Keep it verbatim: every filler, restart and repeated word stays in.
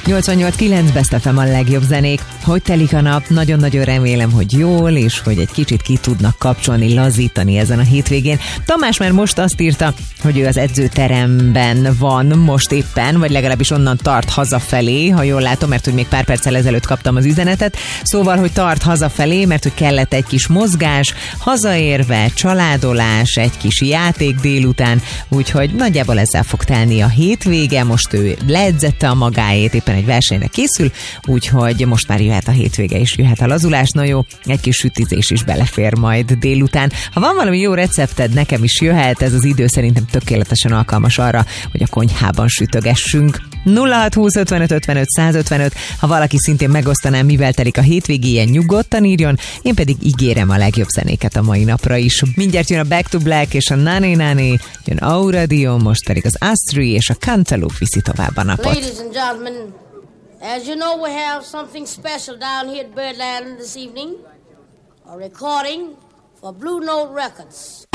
nyolcvannyolc kilenc Best ef em a legjobb zenék. Hogy telik a nap? Nagyon-nagyon remélem, hogy jól, és hogy egy kicsit ki tudnak kapcsolni, lazítani ezen a hétvégén. Tamás már most azt írta, hogy ő az edzőteremben van most éppen, vagy legalábbis onnan tart hazafelé, ha jól látom, mert hogy még pár perccel ezelőtt kaptam az üzenetet. Szóval, hogy tart hazafelé, mert hogy kellett egy kis mozgás, hazaérve, családolás, egy kis játék délután, úgyhogy nagyjából ezzel fog telni a hétvége. Most ő leedzette a magáét, éppen egy versenyre készül, úgyhogy most már jöhet a hétvége és jöhet a lazulás. Na jó, egy kis sütizés is belefér majd délután. Ha van valami jó recepted, nekem is jöhet, ez az idő szerintem tökéletesen alkalmas arra, hogy a konyhában sütögessünk. nulla hat húsz ötvenöt ötvenöt százötvenöt, ha valaki szintén megosztaná, mivel telik a hétvégéje, nyugodtan írjon, én pedig ígérem a legjobb zenéket a mai napra is. Mindjárt jön a Back to Black és a Nani Nani, jön Aura Dion, most pedig az Astri és a Cantaloupe viszi tovább a napot. Ladies and gentlemen, as you know, we have something special down here at Birdland this evening. A recording for Blue Note Records.